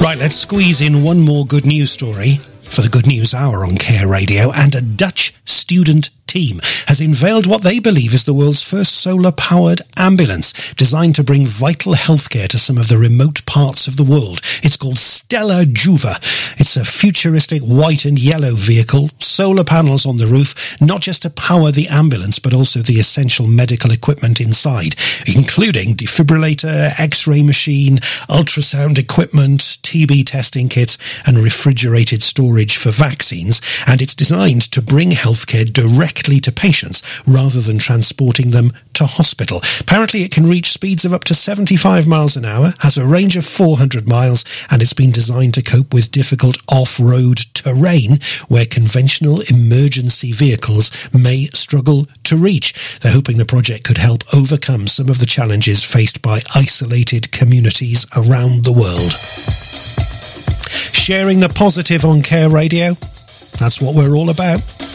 Right, let's squeeze in one more good news story for the Good News Hour on Care Radio. And a Dutch student team has unveiled what they believe is the world's first solar-powered ambulance, designed to bring vital healthcare to some of the remote parts of the world. It's called Stella Juva. It's a futuristic white and yellow vehicle, solar panels on the roof, not just to power the ambulance, but also the essential medical equipment inside, including defibrillator, X-ray machine, ultrasound equipment, TB testing kits, and refrigerated storage for vaccines. And it's designed to bring healthcare directly to patients rather than transporting them to hospital. Apparently it can reach speeds of up to 75 miles an hour, has a range of 400 miles, and it's been designed to cope with difficult off-road terrain where conventional emergency vehicles may struggle to reach. They're hoping the project could help overcome some of the challenges faced by isolated communities around the world. Sharing the positive on Care Radio, that's what we're all about.